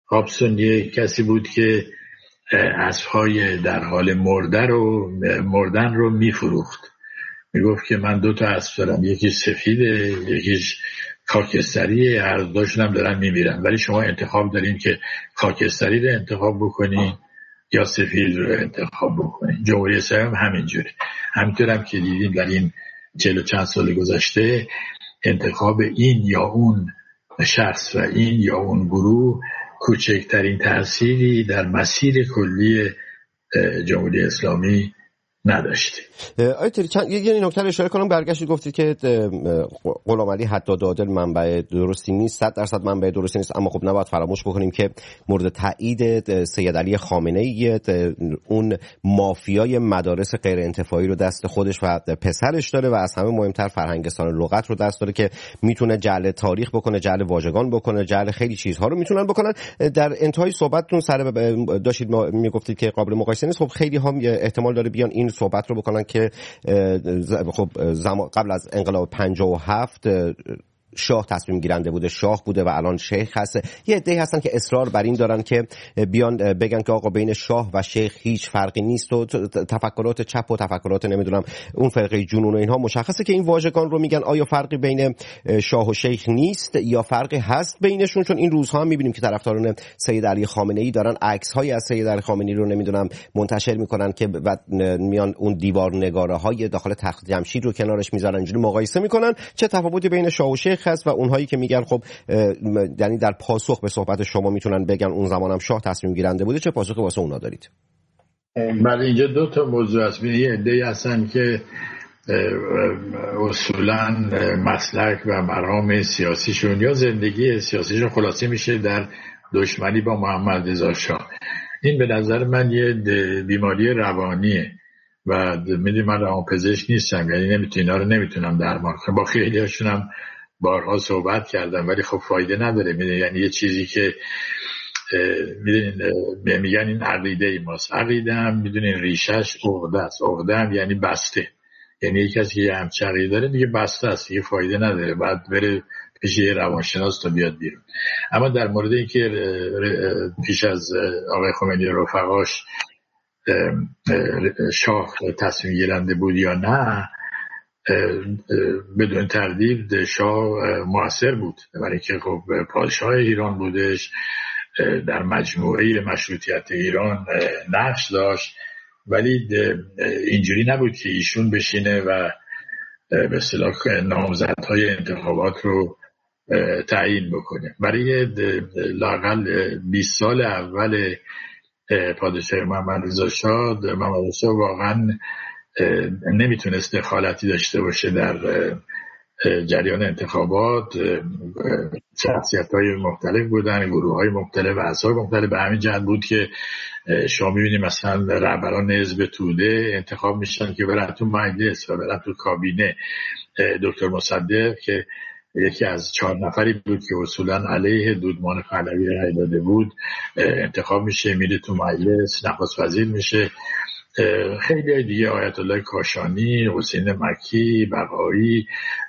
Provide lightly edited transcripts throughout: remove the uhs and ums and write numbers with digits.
هابسون یک کسی بود که اسب‌های در حال مردن رو میفروخت. میگفت که من 2 اسب دارم، یکی سفیده یکیش خاکستریه، هر دوشون هم دارن میمیرن، ولی شما انتخاب دارین که خاکستری رو انتخاب بکنین یا سفید رو انتخاب بکنین. جمهوری اسلامی هم همینجوره. همینطور هم که دیدیم در این 40 چند سال گذشته انتخاب این یا اون شخص و این یا اون گروه کوچکترین تأثیری در مسیر کلی جمهوری اسلامی نداشتی. آیتری یه نکته اشاره کنم. برگشتید گفتید که غلامعلی حداد عادل منبع درستی نیست، 100% منبع درستی نیست، اما خب نباید فراموش بکنیم که مورد تایید سید علی خامنه‌ای اون مافیای مدارس غیر انتفاعی رو دست خودش و پسرش داره و از همه مهمتر فرهنگستان لغت رو دست داره که میتونه جعل تاریخ بکنه، جعل واژگان بکنه، جعل خیلی چیزها رو میتونن بکنن. در انتهای صحبتتون داشتید میگفتید که قابل مقایسه نیست. خب خیلی هم احتمال داره بیان این صحبت رو بکنن که خب قبل از انقلاب 57 شاه تصمیم گیرنده بوده، شاه بوده و الان شیخ هست. یه عده‌ای هستن که اصرار بر این دارن که بیان بگن که آقا بین شاه و شیخ هیچ فرقی نیست و تفکرات چپ و تفکرات نمیدونم اون فرقه جنون و اینها مشخصه که این واژگان رو میگن. آیا فرقی بین شاه و شیخ نیست یا فرقی هست بینشون؟ چون این روزها هم میبینیم که طرفداران سید علی خامنه‌ای دارن عکس‌های از سید علی خامنه‌ای رو نمیدونم منتشر میکنن که بعد میان اون دیوار نگاره‌های داخل تخت جمشید رو کنارش میذارن، اینجوری مقایسه میکنن چه تفاوتی بین شاه و شیخ هست. و اونهایی که میگن خب یعنی در پاسخ به صحبت شما میتونن بگن اون زمانم شاه تصمیم گیرنده بوده، چه پاسخی واسه اونا دارید؟ بله، اینجا 2 موضوع هست. یه عده‌ای هستن که اصولاً مسلک و مرام سیاسیشون یا زندگی سیاسیشون خلاصه میشه در دشمنی با محمد رضا شاه. این به نظر من یه بیماری روانیه و میدونم من روانپزشک نیستم، یعنی اینا رو نمیتونم درمان کنم. با خیلی هاشون هم بارها صحبت کردم ولی خب فایده نداره. یعنی یه چیزی که میگن این عقیده ای ماست. عقیده هم میدونین ریشش عقده است. عقده هم یعنی بسته، یعنی یک کسی که همچه عقیده داره دیگه بسته است، دیگه فایده نداره، بعد بره پیش یه روانشناس تا بیاد بیرون. اما در مورد اینکه پیش از آقای خمینی رفقاش شاه تصمیم گیرنده بود یا نه، بدون تردید شاه مؤثر بود، برای که خب پادشاه ایران بودش، در مجموعه مشروطیت ایران نقش داشت، ولی اینجوری نبود که ایشون بشینه و به اصطلاح نامزدهای انتخابات رو تعیین بکنه. برای لااقل 20 سال اول پادشاه محمد رضا شاه واقعا نمیتونست دخالتی داشته باشه در جریان انتخابات. شخصیت‌های مختلف بودن، گروه‌های مختلف، احزاب مختلف. به همین جهت بود که شما می‌بینید مثلا رهبران حزب توده انتخاب میشن که برن تو مجلس و برن تو کابینه. دکتر مصدق که یکی از 4 نفری بود که اصولاً علیه دودمان پهلوی رأی داده بود انتخاب میشه، میره تو مجلس، نخست وزیر میشه. خیلی دیگه، آیت الله کاشانی، حسین مکی، بقایی،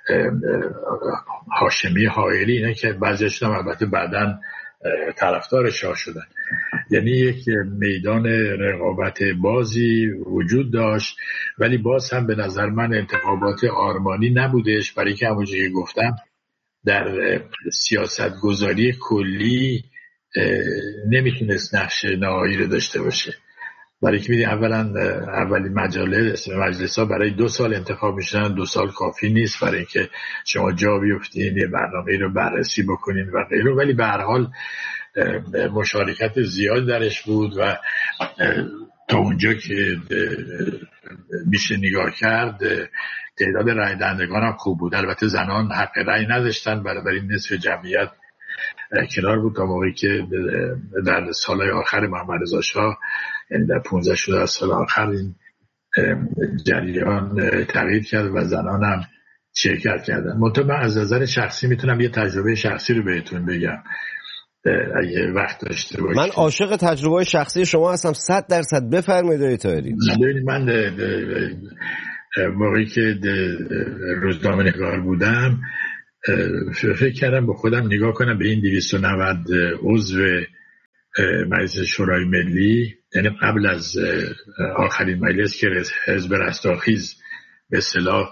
هاشمی حائری، اینا که بعضیشون هم البته بعداً طرفدار شاه شدن. یعنی یک میدان رقابت بازی وجود داشت، ولی باز هم به نظر من انتخابات آرمانی نبودش، برای که همونجوری که گفتم در سیاست گذاری کلی نمیتونست نقش نهایی رو داشته باشه. برای که میدونی اولی مجلس ها برای 2 سال انتخاب میشن. 2 سال کافی نیست برای که شما جا بیفتین، یه برنامه رو بررسی بکنین و غیره، ولی به هر حال مشارکت زیاد درش بود و تا اونجا که میشه نگاه کرد تعداد رای دهندگان هم خوب بود. البته زنان حق رای نداشتن، برای نصف جمعیت کنار بود، تا موقعی که در سالهای آخر محمد رضا شاه، یعنی در 15 سال آخر این جریان تغییر کرد و زنان هم شرکت کردن. من از نظر شخصی میتونم یه تجربه شخصی رو بهتون بگم اگه وقت داشته باشید. من عاشق تجربه شخصی شما هستم، 100% بفرمایید آقای طاهری. من موقعی که روزنامه نگار بودم فکر کردم با خودم نگاه کنم به این 290 عضو مجلس شورای ملی، یعنی قبل از آخرین مجلس که حزب رستاخیز به اصطلاح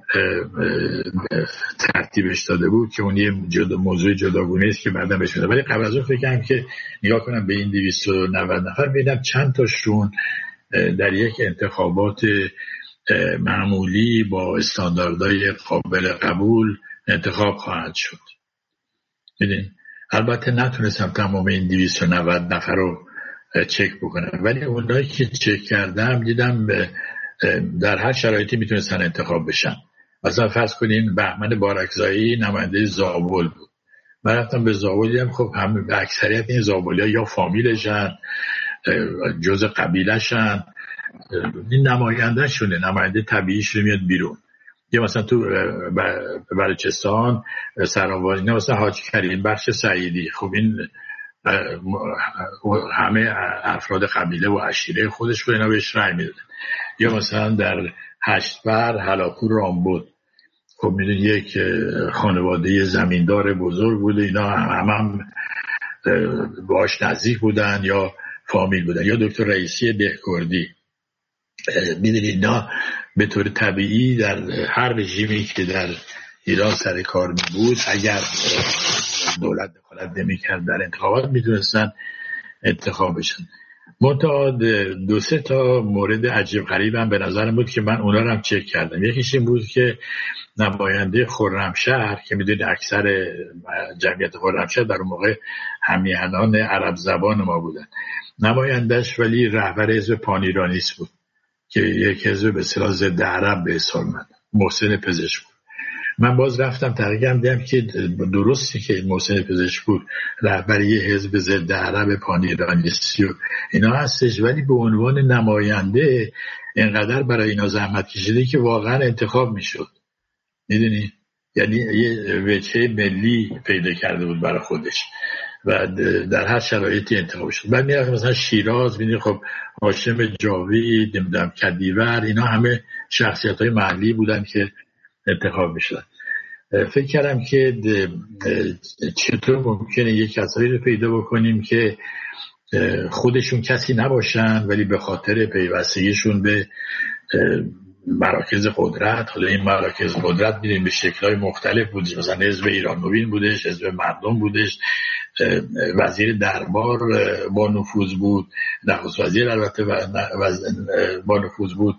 ترتیبش داده بود که اون یه موضوع جداگونه است که بعدا بهش میاد، ولی قبل از اون فکر کنم که نگاه کنم به این 290 نفر ببینم چند تاشون در یک انتخابات معمولی با استانداردهای قابل قبول انتخاب خواهد شد. ببین البته نتونستم تمام این 290 نفر رو چک بکنم، ولی اونایی که چک کردم دیدم در هر شرایطی میتونستن انتخاب بشن. مثلا فرض کنین بهمن بارکزایی نماینده زابل بود، من رفتم به زابل دیدم خب هم به اکثریت این زابلی‌ها یا فامیلشن جز قبیله‌شن، این نماینده شونه، نماینده طبیعیش رو میاد بیرون. یا مثلا تو بلوچستان سراوانی مثلا حاج کریم بخش سعیدی، خب این همه افراد قبیله و عشیره خودش رو اینا بهش رای میدادن. یا مثلا در هشت‌بر هلاکو رامبد، خب میدونی یک خانواده زمیندار بزرگ بوده، اینا هم باش نزدیک بودن یا فامیل بودن. یا دکتر رئیسی دهکردی، میدونی اینا به طور طبیعی در هر رژیمی که در ایران سر کار می بود اگر دولت دخالت نمی کرد در انتخابات میتونستن انتخاب بشن. منتها 2-3 تا مورد عجیب غریب هم به نظرم بود که من اونا رو هم چک کردم. یکیش این بود که نماینده خرمشهر که میدونید اکثر جمعیت خرمشهر در اون موقع همیهنان عرب زبان ما بودن، نمایندش ولی رهبر حزب پانیرانیست بود که یک حزب به اصطلاح ضد عرب به حساب اومد، محسن پزشکپور. من باز رفتم تحقیق دیدم که درستی که محسن پزشکپور رهبر یه حزب ضد عرب پانیرانیستی و اینا هستش، ولی به عنوان نماینده اینقدر برای اینا زحمت کشیده که واقعا انتخاب میشد. میدونی یعنی یه وجهه ملی پیدا کرده بود برای خودش و در هر شرایطی انتخاب شد. بعد میرفت مثلا شیراز، میدونی خب هاشم جاوید، نمیدونم کدیور، اینا همه شخصیت‌های محلی بودن که انتخاب میشدن. فکر کردم که چطور ممکنه یک کسایی رو پیدا بکنیم که خودشون کسی نباشن ولی به خاطر پیوستگیشون به مراکز قدرت، حالا این مراکز قدرت می‌بینیم به شکل‌های مختلف بودش، مثلا حزب ایران نوین بودش، حزب مردم بودش، وزیر دربار با نفوذ بود، نخست وزیر البته با نفوذ بود،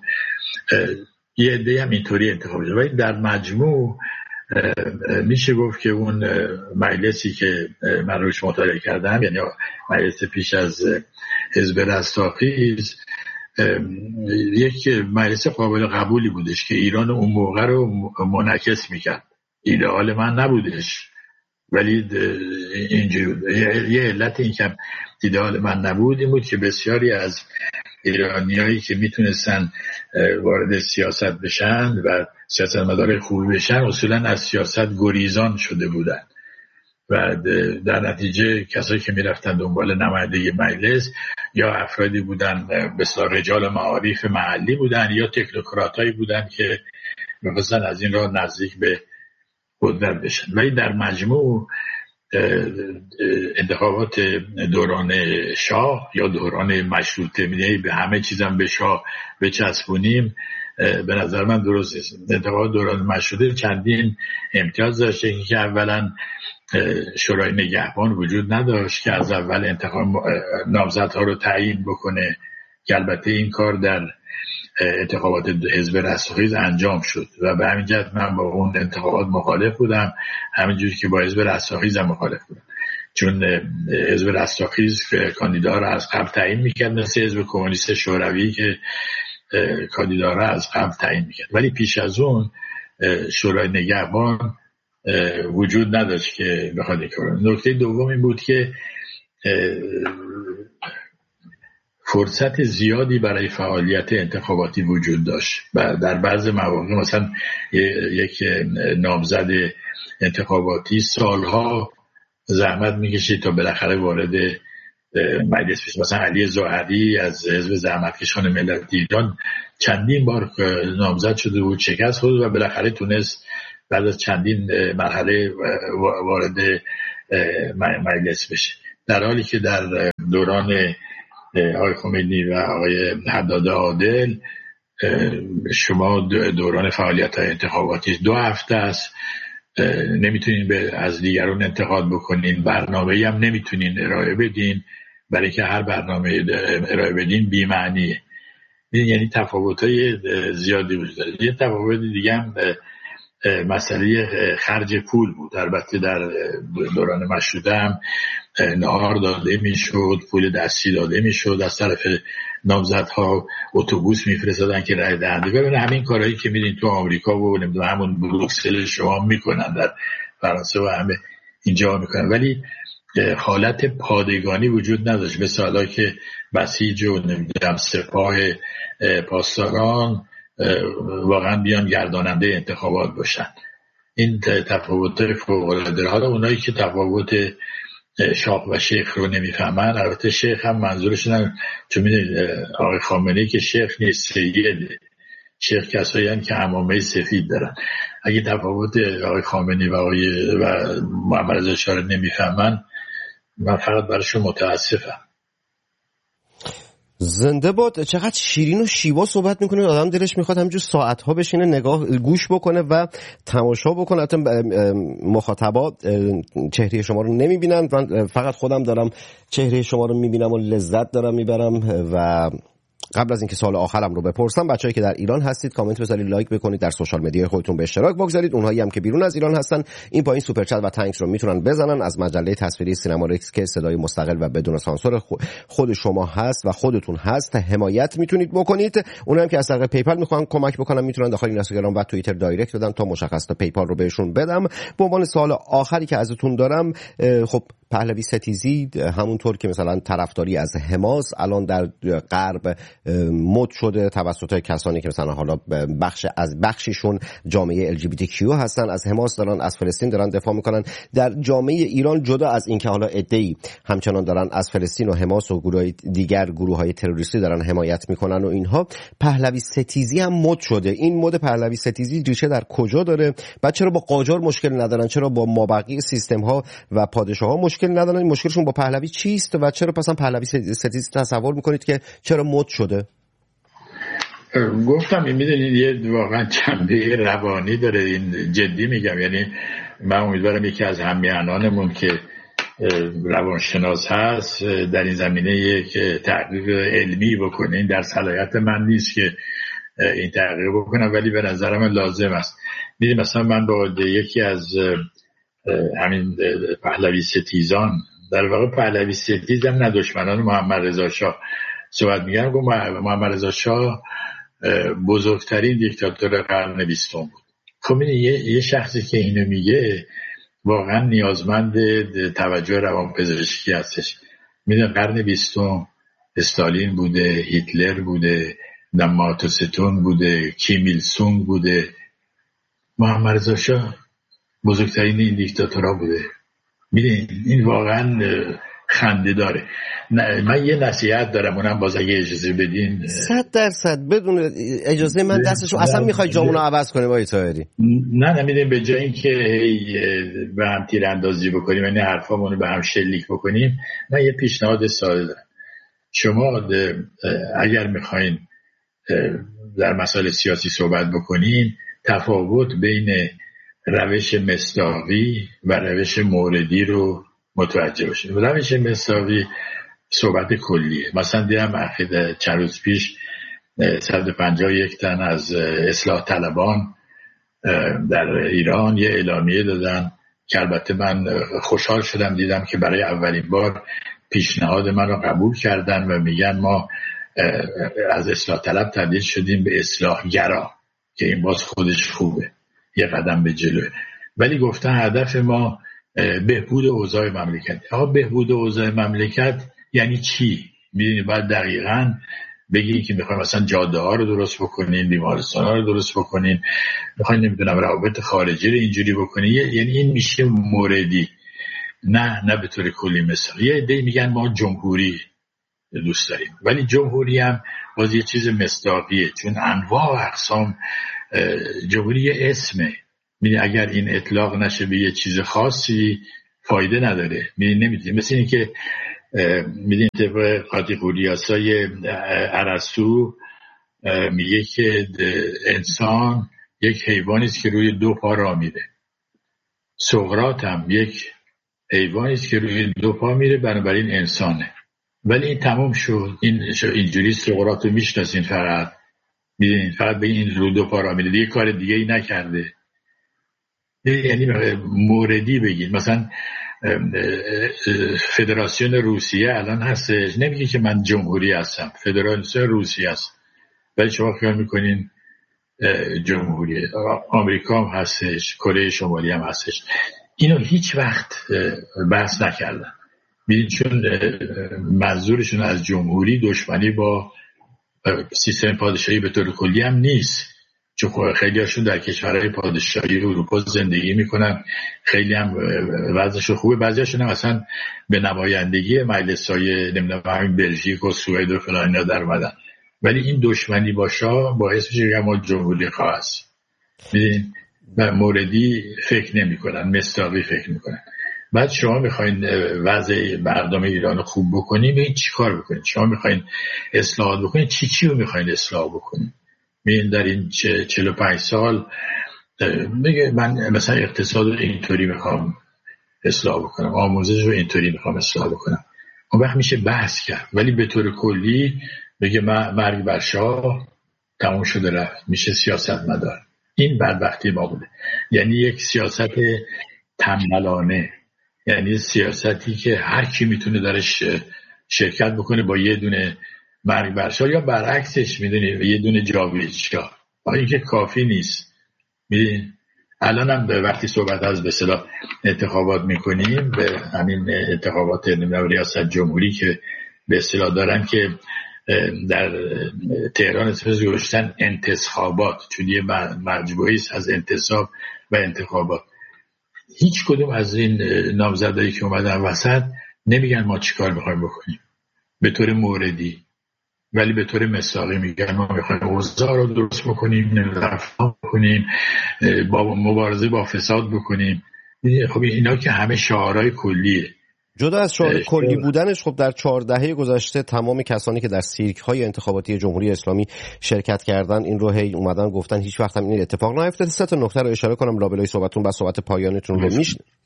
یه عده هم اینطوری انتخاب شد. ولی در مجموع میشه گفت که اون مجلسی که من روش مطالعه کردم، یعنی مجلس پیش از حزب رستاخیز، یک مجلس قابل قبولی بودش که ایران اون موقع رو منعکس میکرد. ایدئال من نبودش ولی اینجوری بود. یه علت این که ایدئال من نبود این بود که بسیاری از ایرانیایی که میتونستن وارد سیاست بشن و سیاستمدار خوبی بشن اصولا از سیاست گریزان شده بودن و در نتیجه کسایی که میرفتن دنبال نمایندگی مجلس یا افرادی بودن بسیار رجال معارف محلی بودن یا تکنوکراتایی بودن که می‌خواستن از این راه نزدیک به قدرت بشن. ولی در مجموع انتخابات دوران شاه یا دوران مشروطه، می‌دونی به همه چیزم به شاه بچسبونیم، به نظر من درست نیست. انتخابات دوران مشروطه چندین امتیاز داشته که اولا شورای نگهبان وجود نداشت که از اول انتخاب نامزدها رو تعیین بکنه، که البته این کار در انتخابات حزب رستاخیز انجام شد و به همین جهت من با اون انتخابات مخالف بودم، همینجوری که با حزب رستاخیز هم مخالف بودم، چون حزب رستاخیز کاندیدا رو از قبل تعیین میکرد، مثل حزب کمونیست شوروی که کاندیدا رو از قبل تعیین میکرد. ولی پیش از اون شورای نگهبان وجود نداشت که بخواد این کار. نکته دوم این بود که فرصت زیادی برای فعالیت انتخاباتی وجود داشت و در بعض مواقع مثلا یک نامزد انتخاباتی سالها زحمت میکشید تا بالاخره وارد مجلس بشه. مثلا علی ظاهری از حزب زحمتکشان ملت ایران چندین بار نامزد شده بود، شکست خورد و بالاخره تونست بعد از چندین مرحله وارد مجلس بشه. در حالی که در دوران آقای خمینی و آقای حداد عادل شما دوران فعالیت‌های انتخاباتی 2 هفته است، نمیتونین از دیگران انتقاد بکنین، برنامه‌ای هم نمیتونین ارائه بدین، برای که هر برنامه ارائه بدین بی‌معنیه. یعنی تفاوت‌های زیادی وجود داره. یه تفاوت دیگه هم مسئله خرج پول بود. البته در دوران مشروطه هم نهار داده میشد، پول دستی داده میشد، از طرف نامزدها اتوبوس میفرستادن که رای دهنده. ببین همین کارهایی که میدین تو آمریکا و نمیدونم همون بروکسل شما میکنن، در فرانسه و همه اینجا میکنن، ولی حالت پادگانی وجود نداشت. مثلا که بسیج و نمیدونم سپاه پاسداران واقعا بیان گرداننده انتخابات باشن. این تفاوت فوق‌العاده داره. حالا اونایی که تفاوت شاه و شیخ رو نمیفهمن، البته شیخ هم منظورش نه، چون میدونید آقای خامنه‌ای که شیخ نیست، سیده. شیخ کسایی هستند که عمامه سفید دارن. اگه تفاوت آقای خامنه‌ای و محمد رضا شاه رو نمیفهمن، من فقط براشون متاسفم. زنده باد. چقدر شیرین و شیوا صحبت میکنه، آدم دلش میخواد همینجور ساعتها بشینه نگاه گوش بکنه و تماشا بکنه. حتی مخاطبا چهره شما رو نمیبینن، من فقط خودم دارم چهره شما رو میبینم و لذت دارم میبرم. و قبل از اینکه سوال آخرم رو بپرسم، بچه‌ای که در ایران هستید کامنت بذارید، لایک بکنید، در سوشال مدیا خودتون به اشتراک بگذارید. اونهایی هم که بیرون از ایران هستن این پایین سوپر چت و تانکس رو میتونن بزنن. از مجله تصویری سینما رکس که صدای مستقل و بدون سانسور خود شما هست و خودتون هست حمایت میتونید بکنید. اونم که از طریق پیپل میخوان کمک بکنن میتونن داخل اینستاگرام و توییتر دایرکت بدن تا مشخصات پیپال رو بهشون بدم. به عنوان سوال آخری که ازتون دارم، خب پهلوی ستیزی همونطور که مثلا طرفداری از حماس الان در غرب مد شده توسط کسانی که مثلا حالا بخششون جامعه LGBTQ هستن، از حماس دارن، از فلسطین دارن دفاع میکنن. در جامعه ایران جدا از این که حالا عده‌ای همچنان دارن از فلسطین و حماس و دیگر گروه‌های تروریستی دارن حمایت میکنن و اینها، پهلوی ستیزی هم مد شده. این مد پهلوی ستیزی ریشه در کجا داره؟ بعد چرا با قاجار مشکل ندارن؟ چرا با مابقی سیستم ها و پادشاه ها مشکل ندارن؟ مشکلشون با پهلوی چیست و چرا پس پهلوی ستیزی تصور میکنید که چرا مد شده؟ گفتم میدونید یه واقعا جنبه روانی داره، این جدی میگم. یعنی من امیدوارم یکی از همیهنانمون که روانشناس هست در این زمینه یک تحقیق علمی بکنه. این در صلاحیت من نیست که این تحقیق بکنم، ولی به نظرم لازم است. میدونید مثلا من با یکی از همین پهلوی ستیزان، در واقع پهلوی ستیز هم نه دشمنان محمد رضا شاه صحبت میگم، گفت محمد رضا شاه بزرگترین دیکتاتور قرن 20 بود. خب یه شخصی که اینو میگه واقعا نیازمند توجه روانپزشکی هستش. میدونم قرن 20 استالین بوده، هیتلر بوده، ماو ستون بوده، کیم ایل سونگ بوده، محمد رضا شاه بزرگترین این دیکتاتورها بوده. میدونید این واقعا خنده داره. من یه نصیحت دارم، اونم باز اگه اجازه بدین. 100% بدون اجازه من دستشو اصلا میخوای جامونو عوض کنی با ایتایری؟ نه نمیدونم، به جای اینکه به هم تیراندازی بکنیم، یعنی حرفامونو به هم شلیک بکنیم، من یه پیشنهاد ساده دارم. شما اگر میخواین در مسائل سیاسی صحبت بکنین، تفاوت بین روش مصداقی و روش موردی رو متوجه باشید. روش مصداقی صحبت کلیه. مثلا دیدم چند روز پیش 151 تن از اصلاح طلبان در ایران یه اعلامیه دادن که البته من خوشحال شدم دیدم که برای اولین بار پیشنهاد من رو قبول کردن و میگن ما از اصلاح طلب تبدیل شدیم به اصلاح گرا، که این باز خودش خوبه، یه قدم به جلوه. ولی گفتن هدف ما بهبود اوضاع مملکت. بهبود اوضاع مملکت یعنی چی؟ میدونی باید دقیقاً بگی که میخوایم مثلا جاده ها رو درست بکنین، بیمارستان ها رو درست بکنین، میخوایم نمیدونم روابط خارجی رو اینجوری بکنین. یعنی این میشه موردی، نه به طور کلی. مثلا یه عده میگن ما جمهوری دوست داریم، ولی جمهوری هم باز یه چیز مصداقیه، چون انواع و اقسام جمهوری اسمه. اگر این اطلاق نشه به یه چیز خاصی، فایده نداره. نمیدونید مثل این که میدونید طبق قاطیقولیاسای ارسطو میگه که انسان یک حیوانی است که روی دو پا راه میره. سقراط هم یک حیوانی است که روی دو پا میره، بنابراین انسانه. ولی این تمام شد. اینجوری سقراط رو میشناسین، فقط میدونین فقط به این رو دو پا راه میره، دیگه کار دیگه ای نکرده. یعنی موردی بگید مثلا فدراسیون روسیه الان هستش، نمیگه که من جمهوری هستم، فدراسیون روسیه است، ولی شما خیال میکنین جمهوریه. آمریکا هم هستش، کره شمالی هم هستش. اینو هیچ وقت بحث نکردن، میدین چون منظورشون از جمهوری دشمنی با سیستم پادشاهی به طور کلی هم نیست، چون خیلی هاشون در کشورهای پادشاهی اروپا زندگی میکنن، خیلی هم وضعشون خوبه، بعضی هاشون هم اصلا به نمایندگی مجلس‌های نمیدونم همین بلژیک و سوئد و فلان اینا در اومدن. ولی این دشمنی با شاه باعث میشه که ما جمهوری خواه هست. میدین و موردی فکر نمیکنن، مصداقی فکر میکنن. بعد شما میخواین وضع مردم ایران خوب بکنین، این چی کار بکنین؟ شما میخواین اصلاحات بکنین، چی رو میخواین اصلاح بکنین؟ میگن در این 45 سال میگه من مثلا اقتصاد رو اینطوری میخوام اصلاح بکنم، آموزش رو اینطوری میخوام اصلاح بکنم. اون وقت میشه بحث کرد. ولی به طور کلی میگه مرگ بر شاه، تموم شده رفت، میشه سیاستمدار. این بدبختی ما بوده. یعنی یک سیاست تنبلانه، یعنی سیاستی که هر کی میتونه درش شرکت بکنه با یه دونه مرگ بر شاه، یا برعکسش میدونی یه دونه جاوید شاه. این که کافی نیست. میدونی الان هم به وقتی صحبت از به اصطلاح انتخابات میکنیم، به همین انتخابات ریاست جمهوری که به اصطلاح دارن که در تهران اسمش گذاشتن انتخابات، چون یه مجموعی است از انتصاب و انتخابات. هیچ کدوم از این نامزدایی که اومدن وسط نمیگن ما چیکار میخوایم بکنیم به طور موردی، ولی به طور مثالی میگن ما میخوایم اوضاع رو درست بکنیم، رفاه بکنیم، با مبارزه با فساد بکنیم. خب اینا که همه شعارهای کلیه. جدا از شعار کلی بودنش، خب در 4 دهه گذشته تمام کسانی که در سیرک‌های انتخاباتی جمهوری اسلامی شرکت کردن این رو هی اومدن گفتن هیچ وقت هم این اتفاق نیفتاد. 3 نکته رو اشاره کنم لابلای صحبتتون، بعد صحبت پایانیتون رو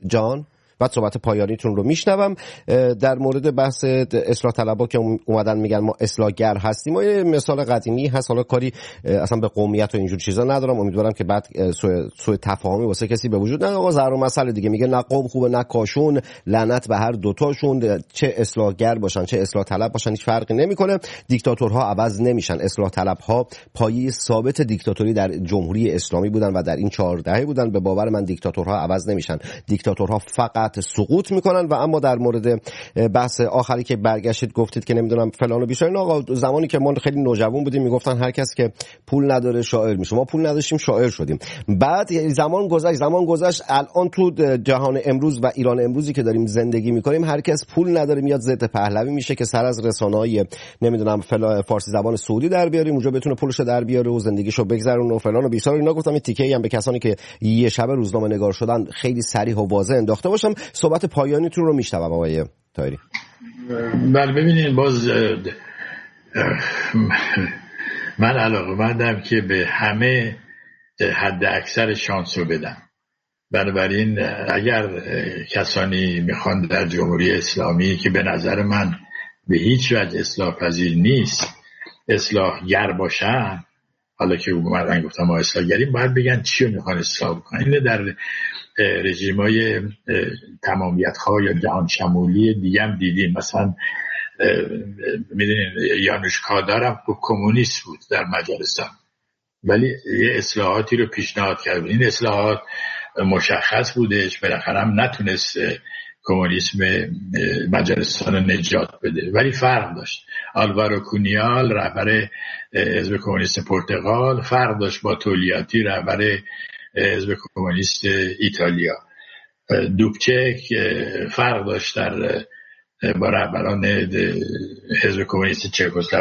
بعد صحبت پایانیتون رو میشنوم. در مورد بحث اصلاح طلبا که اومدن میگن ما اصلاحگر هستیم، ما یه مثال قدیمی هست، حالا کاری اصلا به قومیت و اینجور چیزا ندارم، امیدوارم که بعد سوء تفاهمی واسه کسی به وجود نیاد. آقا زهر و مسئله دیگه، میگه نه قوم خوبه نه کاشون، لعنت به هر دوتاشون، چه اصلاحگر باشن چه اصلاح طلب باشن هیچ فرقی نمیکنه. دیکتاتورها عوض نمیشن، اصلاح طلبها پایه ثابت دیکتاتوری در جمهوری اسلامی بودن و در این 4 دهه بودن. به باور من دیکتاتورها عوض نمیشن، دیکتاتورها فقط سقوط میکنن. و اما در مورد بحث آخری که برگشتید گفتید که نمیدونم فلان و بیسار، آقا زمانی که ما خیلی نوجوان بودیم میگفتن هر کس که پول نداره شاعر میشه، ما پول نداشتیم شاعر شدیم. بعد زمان گذشت الان تو جهان امروز و ایران امروزی که داریم زندگی میکنیم هر کس پول نداره میاد ضد پهلوی میشه که سر از رسانه‌های نمیدونم فارسی زبان سعودی در بیاریم، اونجا بتونه پولشو در بیاره و زندگیشو بگذرونه و فلان و بیسار. اینا گفتم این تیکه‌ای هم به کسانی که یه شب روزنامه نگار شدن خیلی صریح و واضح انداخته باشم. صحبت پایانیتون رو میشنوم آقای طاهری. بله ببینید، باز من علاقه‌مندم که به همه حد اکثر شانس رو بدم. بنابراین اگر کسانی میخوان در جمهوری اسلامی که به نظر من به هیچ وجه اصلاح پذیر نیست اصلاحگر باشن، حالا که من گفتم ما اصلاحگریم، باید بگن چی رو میخوان اصلاح بکنن. این در رژیم‌های تمامیت‌خواه یا جهان شمولی دیگه هم دیدیم. مثلا میدونین یانوش کادار هم کمونیست بود در مجارستان، ولی یه اصلاحاتی رو پیشنهاد کرد. این اصلاحات مشخص بودش، بالاخره هم نتونست کمونیسم مجارستان رو نجات بده، ولی فرق داشت. آلوارو کونیال رهبر حزب کمونیست پرتغال فرق داشت با تولیاتی رهبر حزب کمونیست ایتالیا. دوبچک فرق داشت با رهبران حزب کمونیست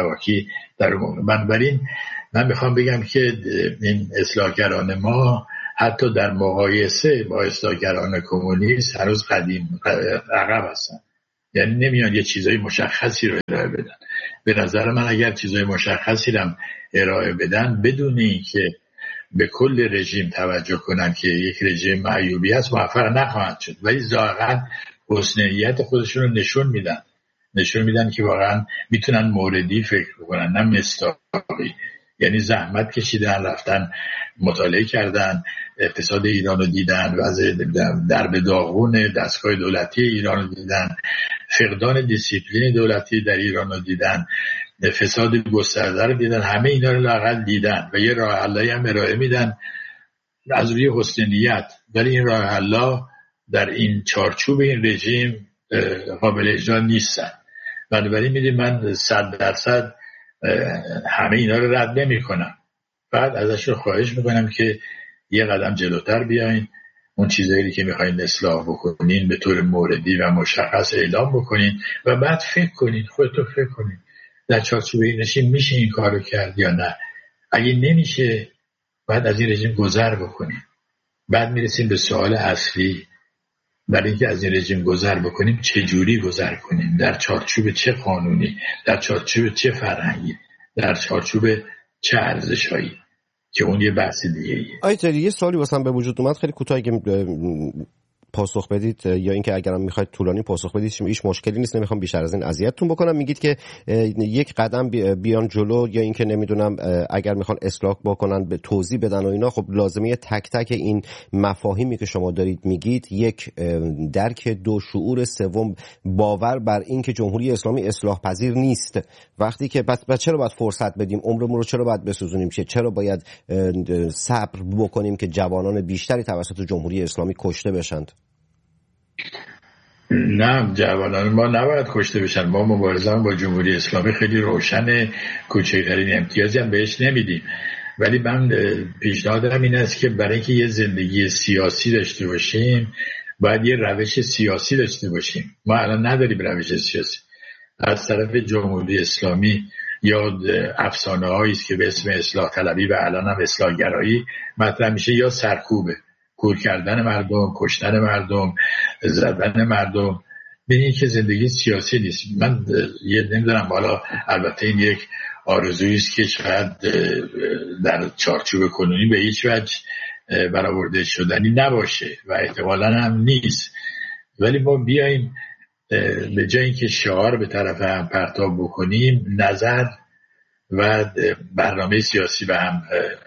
چکسلواکی در اون موقع. بنابراین من میخوام بگم که این اصلاحگران ما حتی در مقایسه با اصلاحگران کمونیست هنوز عقب هستن. یعنی نمیان یه چیزای مشخصی رو ارائه بدن. به نظر من اگر چیزای مشخصی رو ارائه بدن بدون اینکه به کل رژیم توجه کنن که یک رژیم معیوبی هست موفق نخواهند شد، ولی ظاهرا حسن نیت خودشون رو نشون میدن که واقعا میتونن موردی فکر بکنن نه مصداقی. یعنی زحمت کشیدن، رفتن مطالعه کردن، اقتصاد ایران رو دیدن، وضع درب داغون دستگاه دولتی ایران رو دیدن، فقدان دیسیپلین دولتی در ایران رو دیدن، فساد گسترده رو دیدن. همه اینا رو لااقل دیدن و یه راه حلایی هم ارائه میدن از روی حسن نیت، ولی این راه حلا در این چارچوب این رژیم قابل اجرا نیستن. بنابراین میدیم من 100% همه اینا رو رد نمی کنم، بعد ازش رو خواهش میکنم که یه قدم جلوتر بیاین، اون چیزایی که میخواین اصلاح بکنین به طور موردی و مشخص اعلام بکنین و بعد فکر کنین، خودتون فکر کنین در چارچوب این رژیم میشه این کارو کرد یا نه. اگه نمیشه بعد از این رژیم گذر بکنین. بعد میرسیم به سوال اصلی، برای اینکه از این رژیم گذر بکنیم چه جوری گذر کنیم، در چارچوب چه قانونی، در چارچوب چه فرهنگی، در چارچوب چه ارزشایی، که اون یه بحث دیگه ایه. آیت‌الله یه سوالی واسم به وجود اومد، خیلی کوتاه اگه پاسخ بدید یا اینکه اگرم میخواید طولانی پاسخ بدید هیچ مشکلی نیست، نمیخوام بیشتر از این اذیتتون بکنم. میگید که یک قدم بیان جلو یا اینکه نمیدونم اگر میخوان اصلاح بکنن به توضیح بدن و اینا، خب لازمه تک تک این مفاهیمی که شما دارید میگید، یک درک، دو شعور، سوم باور بر این که جمهوری اسلامی اصلاح پذیر نیست. وقتی که بس چرا باید فرصت بدیم، عمرمون رو چرا باید بسوزونیم، چرا باید صبر بکنیم که جوانان بیشتری توسط جمهوری اسلامی کشته بشن؟ نه، جوانان ما نباید کشته بشن. ما مبارزه با جمهوری اسلامی خیلی روشن، کوچکترین امتیازی هم بهش نمیدیم. ولی من پیشنهادم این است که برای اینکه یه زندگی سیاسی داشته باشیم باید یه روش سیاسی داشته باشیم. ما الان نداریم روش سیاسی. از طرف جمهوری اسلامی یا افسانه هایی است که به اسم اصلاح طلبی و الان هم اصلاح گرایی مطرح میشه، یا سرکوبه، کور کردن مردم، کشتن مردم، زدن مردم. ببینید که زندگی سیاسی نیست. من نمیدونم، حالا البته این یک آرزویی است که شاید در چارچوب کنونی به هیچ وجه برآورده شدنی نباشه و احتمالاً هم نیست، ولی ما بیایم به جای اینکه شعار به طرف هم پرتاب بکنیم، نظر و برنامه سیاسی به هم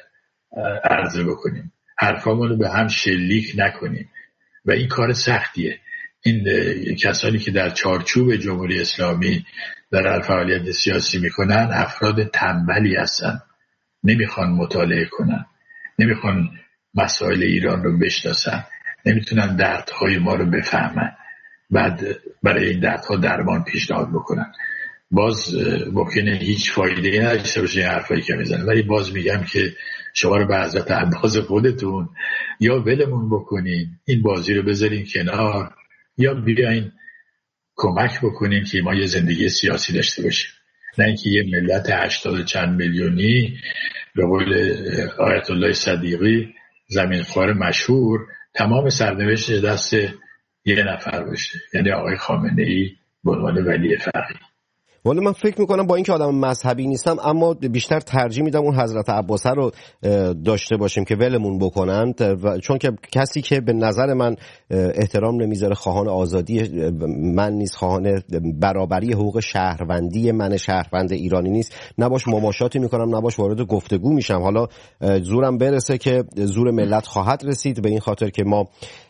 عرضه بکنیم، حرفامون رو به هم شلیک نکنیم و این کار سختیه. این کسانی که در چارچوب جمهوری اسلامی در فعالیت سیاسی میکنن افراد تنبلی هستن، نمیخوان مطالعه کنن، نمیخوان مسائل ایران رو بشناسن، نمیتونن دردهای ما رو بفهمن، بعد برای این دردها درمان پیشنهاد بکنن. باز ممکنه هیچ فایده‌ای نداشته باشه این حرفایی که میزنن، ولی باز میگم که شما رو به حضرت انداز خودتون یا ولمون بکنین، این بازی رو بذارین کنار، یا بیاین کمک بکنین که ما یه زندگی سیاسی داشته باشیم، نه اینکه یه ملت 80 چند میلیونی به قول آیت الله صدیقی زمینخوار مشهور تمام سرنوشت دست یه نفر باشه، یعنی آقای خامنه‌ای به عنوان ولی فقیه. ولی من فکر میکنم با اینکه آدم مذهبی نیستم اما بیشتر ترجیح میدم اون حضرت عباسه رو داشته باشیم که ولمون بکنند، چون که کسی که به نظر من احترام نمیذاره، خواهان آزادی من نیست، خواهان برابری حقوق شهروندی من شهروند ایرانی نیست، نباش مماشاتی میکنم، نباش وارد گفتگو میشم. حالا زورم برسه که زور ملت خواهد رسید، به این خاطر که ما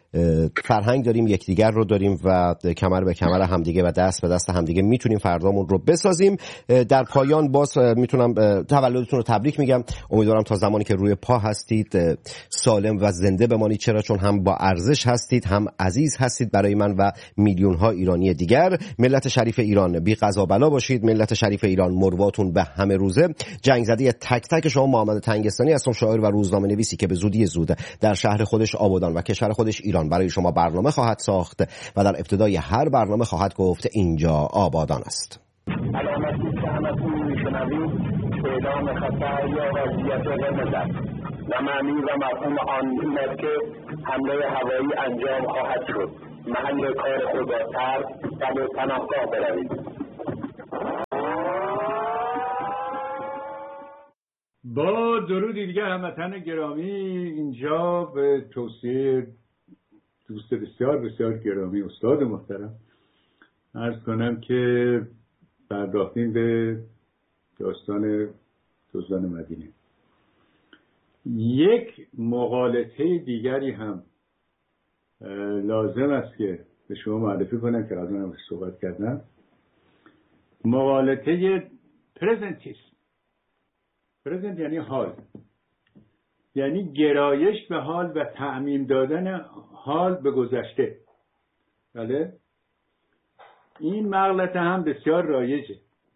فرهنگ داریم، یکدیگر رو داریم و کمر به کمر همدیگه و دست به دست همدیگه میتونیم فردامون رو بسازیم. در پایان باز میتونم تولدتون رو تبریک میگم. امیدوارم تا زمانی که روی پا هستید سالم و زنده بمانید، چرا چون هم با ارزش هستید، هم عزیز هستید برای من و میلیون ها ایرانی دیگر. ملت شریف ایران بی قضا بلا باشید. ملت شریف ایران مرواتون به همه روزه. جنگ زده تک تک شما محمد تنگستانی هستم، شاعر و روزنامه نویسی که به زودی زود در شهر خودش آبادان و کشور خودش ایران برای شما برنامه خواهد ساخت و در ابتدای هر برنامه خواهد گفت اینجا آبادان است. علامتی که همتون میشنوید اعلام خطر یا وضعیت قرمز است. و معنی و مفهوم آن این است که حمله هوایی انجام خواهد شد. محل کار خود را ترک و به پناهگاه بروید. با درودی دیگه هموطن گرامی، اینجا به توصیه دوست بسیار بسیار گرامی استاد محترم عرض کنم که پرداختیم به داستان دزدان مدینه. یک مغالطه دیگری هم لازم است که به شما معرفی کنم که قبلا هم صحبت کردم. مغالطه پرزنتیسم. پرزنت یعنی حال، یعنی گرایش به حال و تعمیم دادن حال به گذشته. بله، این مغلطه هم بسیار رایجه.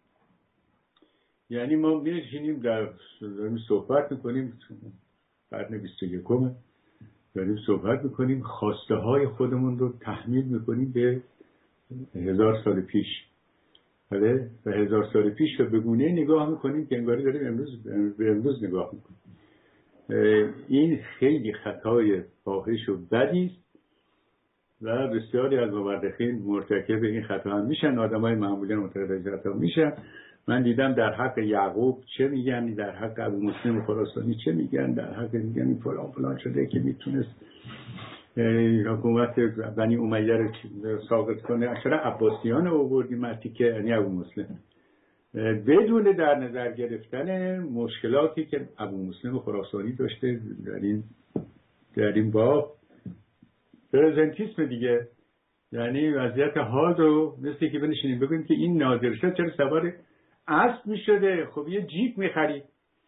یعنی ما میشینیم داریم صحبت میکنیم، قرن 21 داریم صحبت میکنیم، خواسته های خودمون رو تحمیل میکنیم به 1000 سال پیش. بله، و 1000 سال پیش رو به گونه نگاه میکنیم که انگاری داریم امروز نگاه میکنیم. این خیلی خطای فاحش و بدی است و بسیاری از مورخین مرتکب این خطا هم میشن. آدمای معمولی مرتکب این خطا میشن. من دیدم در حق یعقوب چه میگن، در حق ابو مسلم خراسانی چه میگن، در حق میگن فلان فلان شده که میتونست حکومت بنی امیه رو ساقط کنه. چرا عباسیان رو آوردیم مرتی که یعنی ابو مسلم، بدون در نظر گرفتن مشکلاتی که ابو مسلم خراسانی داشته در این باب. پرزنتیسم دیگه، یعنی وضعیت حال رو مثل که بنشینیم بگویم که این نادرشاه چرا سوار اسب میشده، خب یه جیپ میخرید.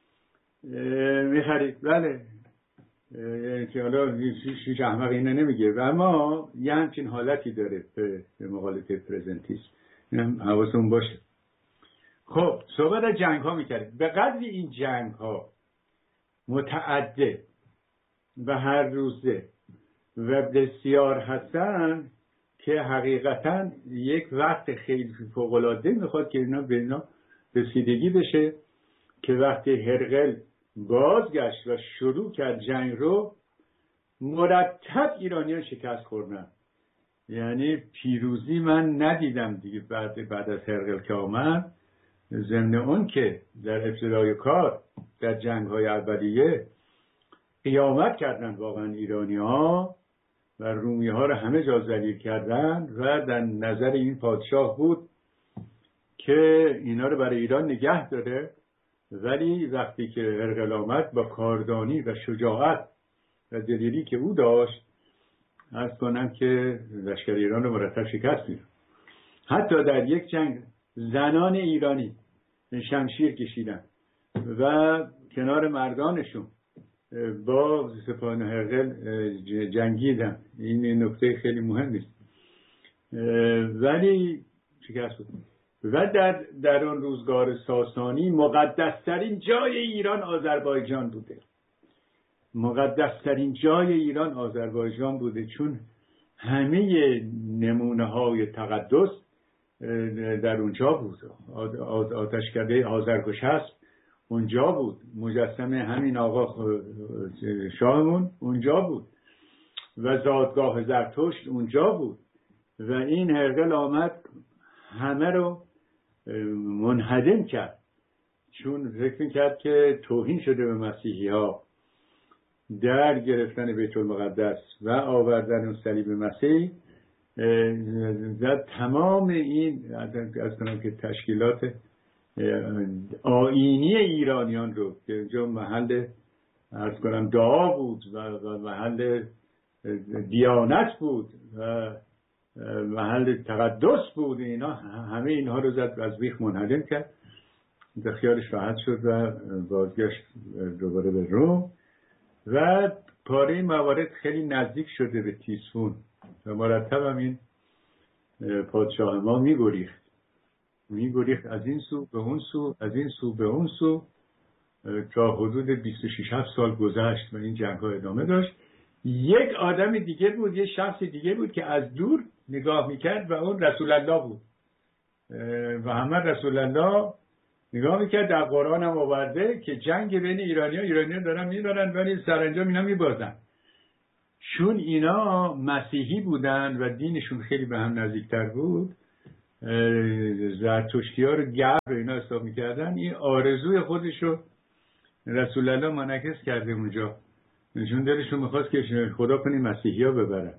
بله، که حالا شیش احمق اینه نمیگه و اما یه همچین حالتی داره به مغالطه پرزنتیسم. اینم حواسمون باشه. خب صحبت از جنگ ها میکردیم. به قدر این جنگ ها متعدد و هر روزه و بسیار هستن که حقیقتا یک وقت خیلی فوق‌العاده میخواد که اینا رسیدگی بشه که وقتی هرقل بازگشت و شروع کرد جنگ رو، مرتب ایرانیان شکست خوردن. یعنی پیروزی من ندیدم دیگه بعد از هرقل که آمد. ضمن اون که در ابتدای کار در جنگ‌های اولیه قیامت کردن واقعا ایرانی‌ها و رومی‌ها رو همه جا ذلیل کردن و در نظر این پادشاه بود که اینا رو برای ایران نگه داره. ولی وقتی که هرقل آمد با کاردانی و شجاعت و دلیری که او داشت، عرض کنم که لشکر ایران رو مرتب شکست می‌داد. حتی در یک جنگ زنان ایرانی شمشیر کشیدن و کنار مردانشون با سپاهیان هرقل جنگیدن. این نکته خیلی مهمی است. ولی شکست بود. و در اون روزگار ساسانی مقدسترین جای ایران آذربایجان بوده. مقدسترین جای ایران آذربایجان بوده، چون همه نمونه های تقدس در اونجا بود. آتشکده آذرگشسپ اونجا بود، مجسمه همین آقا شاهمون اونجا بود و زادگاه زرتشت اونجا بود. و این هرقل آمد همه رو منهدم کرد، چون فکر می‌کرد که توهین شده به مسیحی ها در گرفتن بیت المقدس و آوردن اون صلیب مسیح. و تمام این از کنم که تشکیلات آیینی ایرانیان رو که اونجا محل عرض کنم دعا بود و محل دیانت بود و محل تقدس بود، اینا همه اینها رو زد و از بیخ منهدم کرد. در خیالش راحت شد و بازگشت دوباره به روم و پاره موارد خیلی نزدیک شده به تیسفون و مرتب هم این پادشاه ما میگریخت از این سو به اون سو، از این سو به اون سو، تا حدود 26 سال گذشت و این جنگ ها ادامه داشت. یک آدم دیگه بود، یک شخص دیگه بود که از دور نگاه میکرد و اون رسول الله بود و همه رسول الله نگاه میکرد در قرآن هم آورده که جنگ بین ایرانی‌ها دارن میبرن ولی سرانجام اینا میبازن. چون اینا مسیحی بودن و دینشون خیلی به هم نزدیکتر بود، زرتشتی‌ها رو گبر و اینا حساب میکردن. این آرزوی خودش رو رسول الله منعکس کرده اونجا، چون دلشون میخواست که خدا کنی مسیحی‌ها ببرن.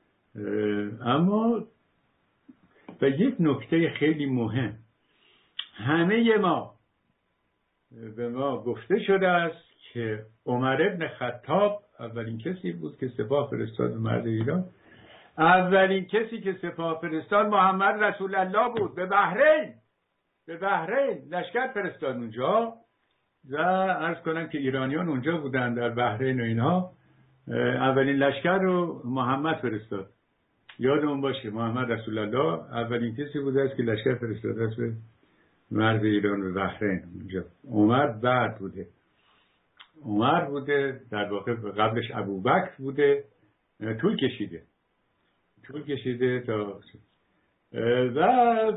اما و یک نکته خیلی مهم، همه ما به ما گفته شده است که عمر ابن خطاب اولین کسی بود که سپاه فرستاد به مرز ایران. اولین کسی که سپاه فرستاد محمد رسول الله بود. به بحرین لشکر فرستاد اونجا و عرض کنم که ایرانیان اونجا بودن در بحرین و اینها. اولین لشکر رو محمد فرستاد. یادمون باشه محمد رسول الله اولین کسی بوده است که لشکر فرستاد است به مرز ایران و بحرین اونجا. عمر بعد بوده. عمر بوده، در واقع قبلش ابوبکر بوده. طول کشیده تا و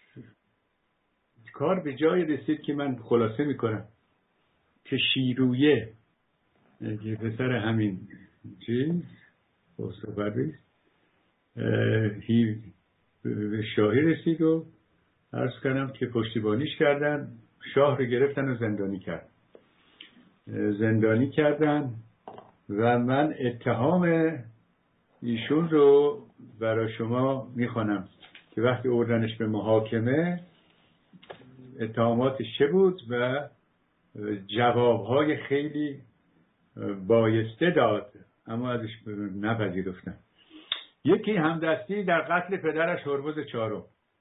کار به جای رسید که من خلاصه میکنم که شیرویه که پسر همین چیز خسروپرویز به شاهی رسید و عرض کنم که پشتیبانیش کردن، شاه رو گرفتن و زندانی کردن و من اتهام ایشون رو برای شما میخوانم که وقتی آوردنش به محاکمه اتهاماتش چه بود و جوابهای خیلی بایسته داد، اما ازش نپذیرفتن. یکی همدستی در قتل پدرش هرمز چهارم.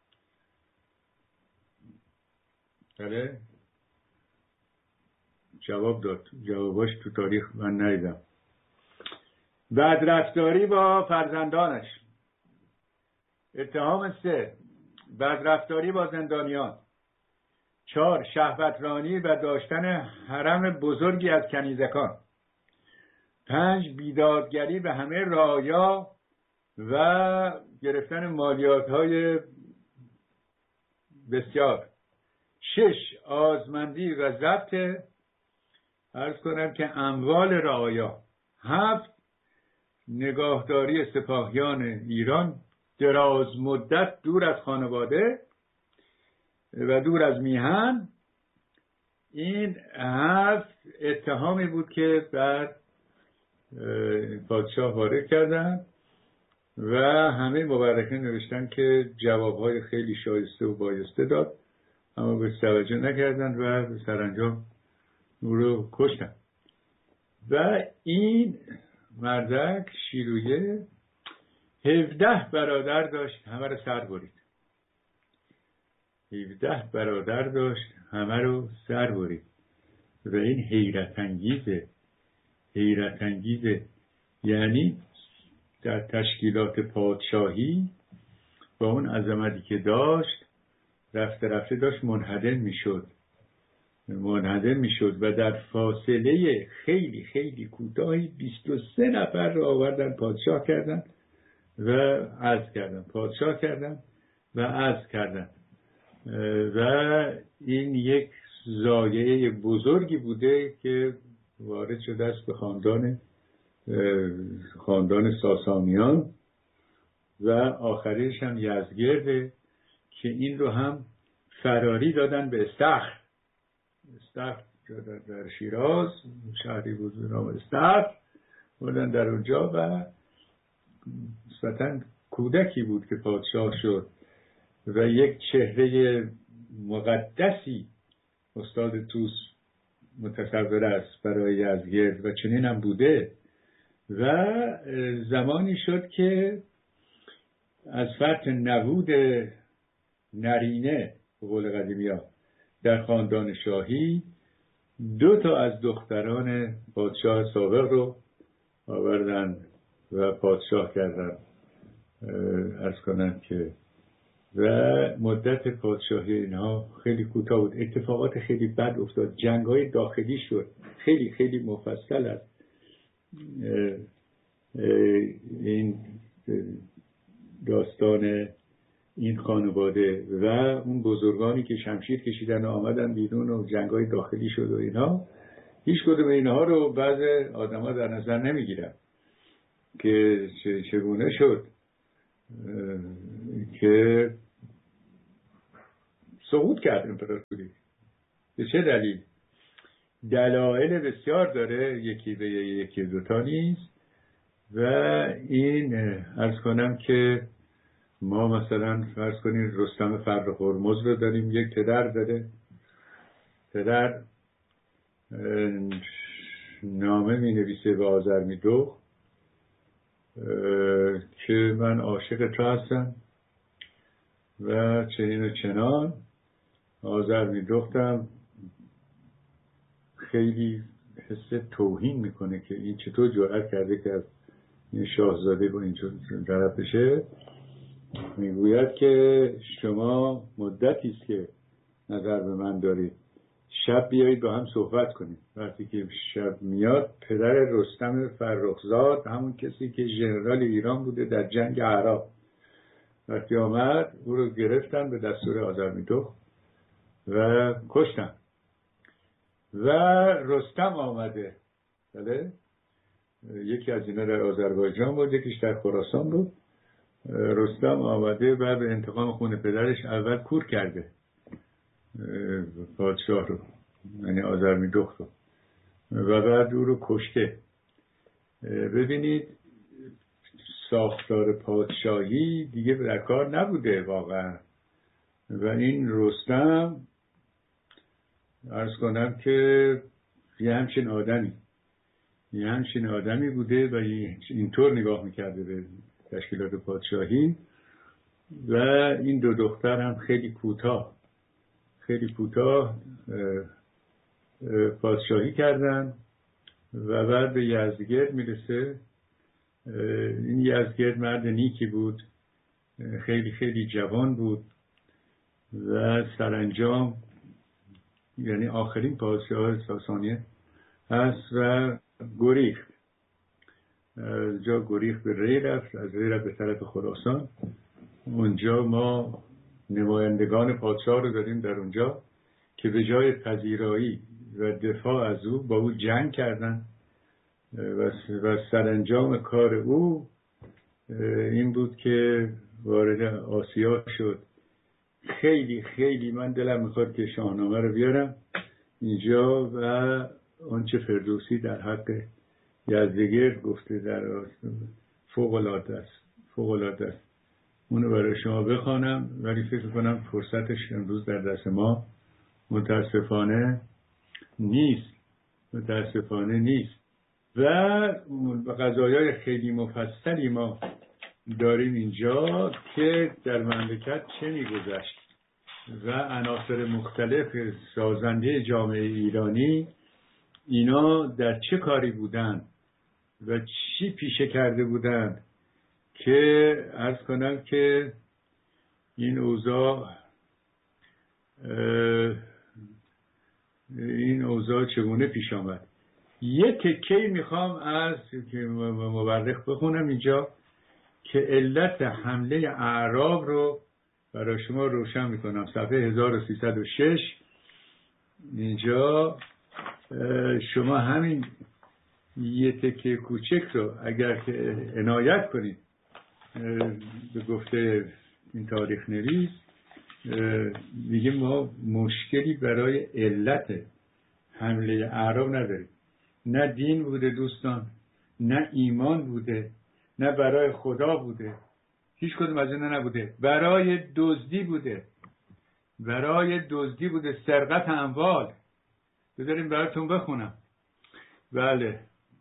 بله جواب داد، جواباش تو تاریخ من ندیدم. بدرفتاری با فرزندانش. اتهام 3 بدرفتاری با زندانیان. 4 شهوترانی و داشتن حرم بزرگی از کنیزکان. 5 بیدادگری به همه رعایا و گرفتن مالیات‌های بسیار. 6 آزمندی و ضبط عرض کنم که اموال رعایا. 7 نگاهداری سپاهیان ایران دراز مدت دور از خانواده و دور از میهن. این 7 اتهامی بود که بر پادشاه وارد کردن و همه مورخین نوشتن که جوابهای خیلی شایسته و بایسته داد، اما به توجه نکردن و به سرانجام او رو کشتن. و این مردک شیرویه 17 برادر داشت، همه رو سر برید. 17 برادر داشت، همه رو سر برید. و این حیرت انگیزه. یعنی در تشکیلات پادشاهی با اون عظمتی که داشت رفته داشت منهدم میشد و در فاصله خیلی خیلی کوتاهی 23 نفر رو آوردن پادشاه کردن و عزل کردن. و این یک ضایعه بزرگی بوده که وارد شده است به خاندان ساسانیان و آخرش هم یزدگرده که این رو هم فراری دادن به استخر در شیراز، شهری بود به نام استخر، بودن در اونجا و نسبتاً کودکی بود که پادشاه شد و یک چهره مقدسی استاد توس متصور است برای یزدگرد و چنین هم بوده. و زمانی شد که از فرط نبود نرینه به قول قدیمی ها در خاندان شاهی 2 از دختران پادشاه سابق رو آوردن و پادشاه کردن. عرض کنم که و مدت پادشاهی اینها خیلی کوتاه بود. اتفاقات خیلی بد افتاد، جنگ‌های داخلی شد، خیلی خیلی مفصل است این داستان این خانواده و اون بزرگانی که شمشیر کشیدن و آمدن بیرون و جنگای داخلی شد و اینها، هیچ کدوم اینها رو بعض آدم‌ها در نظر نمیگیرن که چگونه شد که سقوط کرد امپراتوری. به چه دلیل؟ دلایل بسیار داره، یکی دوتا نیست. و این عرض کنم که ما مثلا فرض کنیم رستم فرخ هرمز رو داریم، یک پدر داره، پدر نامه می نویسه به آذرمیدخت که من عاشق تو هستم و چنین و چنان. آذرمیدختم خیلی حس توهین میکنه که این چطور جرأت کرده که از این شاهزاده با اینجور طرف بشه. میگوید که شما مدتی است که نظر به من دارید، شب بیایید با هم صحبت کنیم. وقتی که شب میاد، پدر رستم فرخزاد، همون کسی که ژنرال ایران بوده در جنگ عراق، وقتی آمد او رو گرفتن به دستور آذرمیدخت و کشتن. و رستم آمده، بله، یکی از اینا در آذربایجان بود، یکیش در خراسان بود. رستم آمده و به انتقام خون پدرش اول کور کرده پادشاه رو، یعنی آذرمیدخت رو، و بعد او رو کشته. ببینید ساختار پادشاهی دیگه در کار نبوده واقعا. و این رستم عرض کنم که یه همچین آدمی بوده و اینطور نگاه میکرده به تشکیلات پادشاهی. و این دو دختر هم خیلی کوتاه پادشاهی کردن. و بعد به یزدگرد میرسه. این یزدگرد مرد نیکی بود، خیلی خیلی جوان بود و سرانجام یعنی آخرین پادشاه ساسانیه هست و گریخت. از جا گریخت به ری رفت، از ری رفت به طرف خراسان. اونجا ما نمایندگان پادشاه رو داریم در اونجا که به جای پذیرایی و دفاع از او با او جنگ کردن و سرانجام کار او این بود که وارد آسیا شد. خیلی خیلی من دلم میخواد که شاهنامه رو بیارم اینجا و آنچه فردوسی در حق یزدگرد گفته در فوق العاده است. اونو برای شما بخوانم، ولی فکر کنم فرصتش امروز در دست ما متاسفانه نیست. و قضایای خیلی مفصلی ما داریم اینجا که در مملکت چه میگذشت و عناصر مختلف سازنده جامعه ایرانی اینا در چه کاری بودن و چی پیشه کرده بودن که عرض کنم که این اوضاع چگونه پیش آمد. یه تکه‌ای میخوام از مورخ بخونم اینجا که علت حمله اعراب رو برای شما روشن میکنم. صفحه 1306 اینجا شما همین یه تکه کوچک رو اگر که عنایت کنید به گفته این تاریخ نویس، میگه ما مشکلی برای علت حمله اعراب نداریم. نه دین بوده دوستان، نه ایمان بوده، نه برای خدا بوده، هیچ کدوم از اینا نبوده. برای دزدی بوده، سرقت اموال. بذاریم براتون بخونم. بله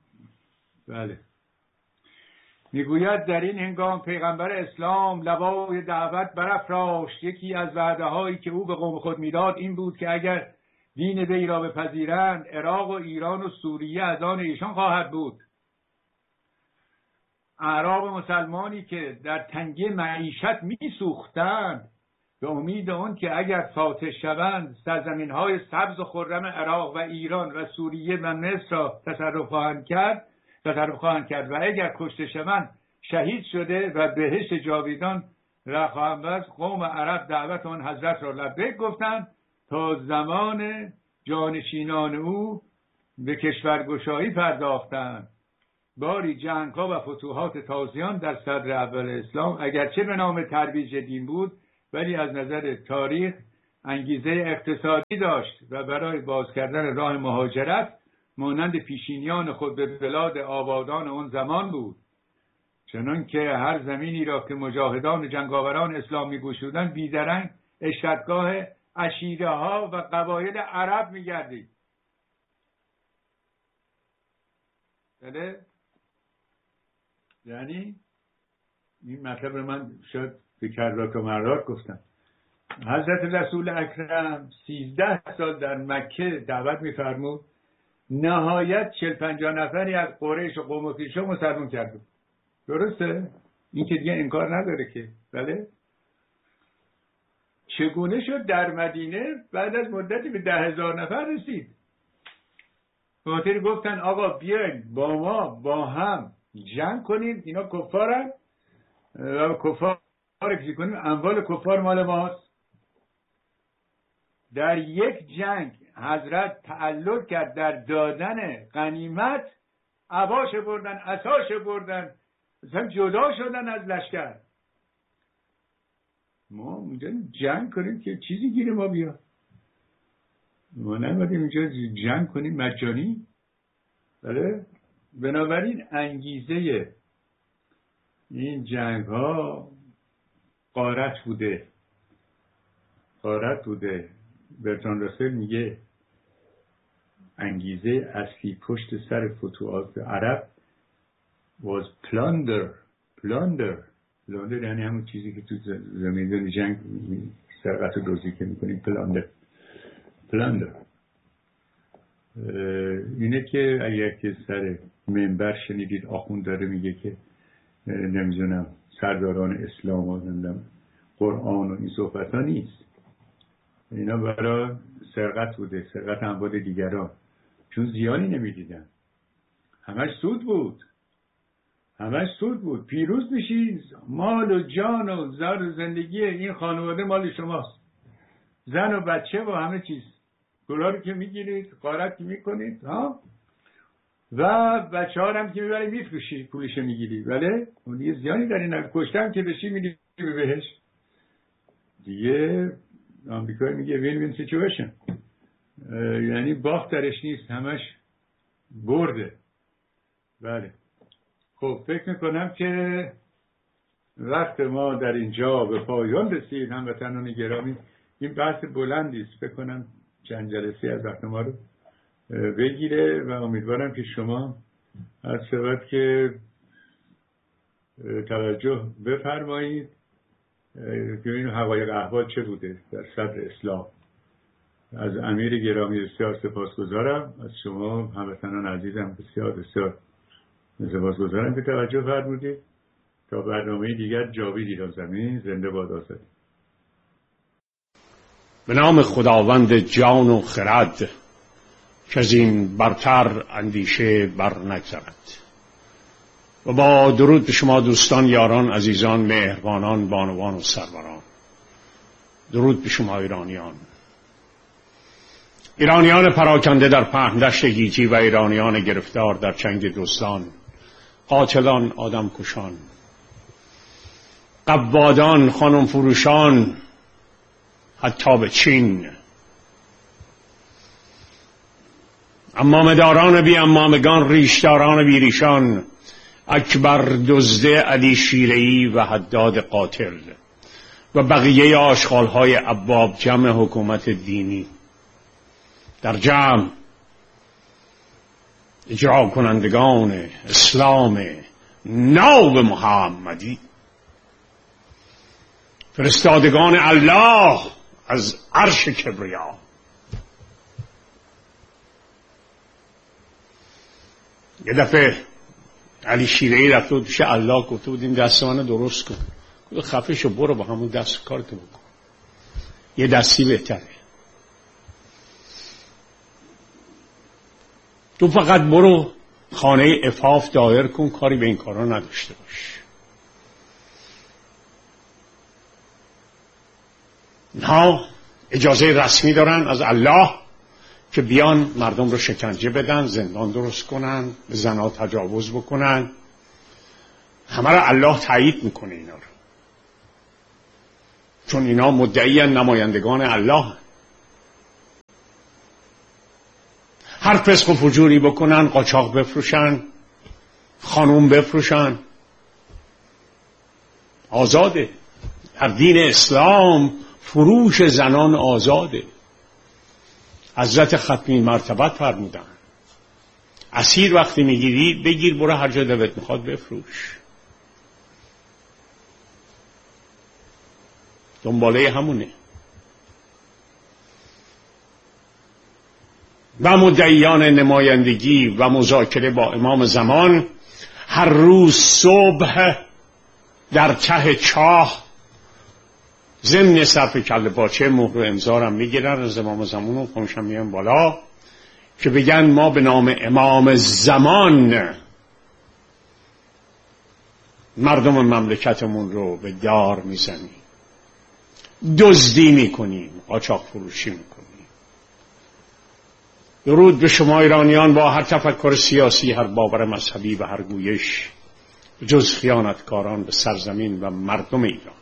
میگوید در این هنگام پیغمبر اسلام لوای دعوت برافراشت. یکی از وعده هایی که او به قوم خود میداد این بود که اگر دین وی را بپذیرند عراق و ایران و سوریه از آن ایشان خواهد بود. اعراب مسلمانی که در تنگی معیشت میسوختند به امید آن که اگر فاتح شوند سرزمین‌های سبز و خرم عراق و ایران و سوریه و مصر را تصرف خواهند کرد و اگر کشته شوند شهید شده و بهشت جاویدان خواهم بست. قوم عرب دعوت آن حضرت را لبیک گفتند تا زمان جانشینان او به کشورگشایی پرداختند. باری جنگ‌ها و فتوحات تازیان در صدر اول اسلام اگرچه به نام ترویج دین بود ولی از نظر تاریخ انگیزه اقتصادی داشت و برای باز کردن راه مهاجرت مانند پیشینیان خود به بلاد آبادان آن زمان بود. چنان که هر زمینی را که مجاهدان جنگاوران اسلام می‌گشودند بیدرنگ اشتدگاه عشیره ها و قبایل عرب می‌گردید. بله؟ یعنی این مطلب من شاید به کرات و مرات گفتم. حضرت رسول اکرم 13 سال در مکه دعوت می‌فرمود، نهایت 40-50 نفری از قریش و قوم خویش مسلمان کرد. درسته؟ این که دیگه انکار نداره که. بله؟ چگونه شد در مدینه بعد از مدتی به 10,000 نفر رسید؟ خاطر گفتن آقا بیاین با ما با هم جنگ کنیم، اینا کفارن و کفار کشی کنیم، اموال کفار مال ماست. در یک جنگ حضرت تعلق کرد در دادن غنیمت، عباش بردن، عصاش بردن، مثلا جدا شدن از لشکر. ما اونجا جنگ کنیم که چیزی گیر ما بیاد. ما نمیدیم اینجا جنگ کنیم مجانی. بله؟ بنابراین انگیزه این جنگ ها غارت بوده. برتراند راسل میگه انگیزه اصلی پشت سر فتوحات عرب was plunder یعنی همون چیزی که تو زمین جنگ سرقت و دزدی که میکنیم. plunder اینه که اگر که سر منبر شنیدید آخوند داره میگه که نمیدونم سرداران اسلام و نمیدونم قرآن و این صحبت ها نیست. اینا برای سرقت بوده، سرقت اموال دیگران، چون زیانی نمیدیدن. همش سود بود. پیروز میشید، مال و جان و زر و زندگی این خانواده مال شماست، زن و بچه و همه چیز. دلار که میگیرید، غارت که میکنید ها، و بچه ها هم که میبرید میفروشید، پولش میگیرید. بله اون دیگه زیانی در این کشتم که بشی میدید به بهش. دیگه آمریکا میگه وین وین سیچویشن، یعنی باخت درش نیست، همش برده. بله خب فکر میکنم که وقت ما در اینجا به پایان رسید. هموطنان گرامی، این بحث بلندی است، فکر کنم چند جلسه از وقت ما رو بگیره و امیدوارم که شما از سبب که توجه بفرمایید که این حقایق احوال چه بوده در صدر اسلام. از امیر گرامی بسیار سپاسگزارم، از شما هموطنان عزیزم بسیار سپاسگزارم که توجه فرمودید. تا برنامه دیگر، جاوید ایران زمین، زنده باد آزادی. به نام خداوند جان و خرد که از این برتر اندیشه بر نگذرد. و با درود به شما دوستان، یاران، عزیزان، مهربانان، بانوان و سروران. درود به شما ایرانیان پراکنده در پهندشت گیتی و ایرانیان گرفتار در چنگ دزدان، قاتلان، آدم کشان، قوادان، خانم فروشان، حتی به چین، امامداران بی امامگان، ریشداران بی ریشان، اکبر دزده، علی شیره‌ای و حداد قاتل و بقیه آشغال‌های ابواب جمع حکومت دینی، در جمع اجرا کنندگان اسلام ناب محمدی، فرستادگان الله از عرش کبریا. یه دفعه علی شیره‌ای رفت بود پیش الله، گفته بود این دست منو درست کن. گفت خفه شو، برو با همون دست کارتو بکن، یه دستی بهتره. تو فقط برو خانه عفاف دایر کن، کاری به این کارا نداشته باش. اینها اجازه رسمی دارن از الله که بیان مردم رو شکنجه بدن، زندان درست کنن، به زنها تجاوز بکنن. همه رو الله تایید میکنه اینا رو، چون اینا مدعیان نمایندگان الله. هر فسق و فجوری بکنن، قاچاق بفروشن، خانوم بفروشن، آزاده. در دین اسلام فروش زنان آزاده. حضرت ختمی مرتبت فرمودن اسیر وقتی میگیری بگیر برو هر جا دلت میخواد بفروش. دنباله همونه. و مدعیان نمایندگی و مذاکره با امام زمان هر روز صبح در ته چاه ضمن صرف کله پاچه مهر و امضا میگیرن از امام زمان و خونشم میان بالا که بگن ما به نام امام زمان مردم مملکتمون رو به دار میزنیم، دزدی میکنیم، قاچاق فروشی میکنیم. درود به شما ایرانیان با هر تفکر سیاسی، هر باور مذهبی و هر گویش جز خیانتکاران به سرزمین و مردم ایران.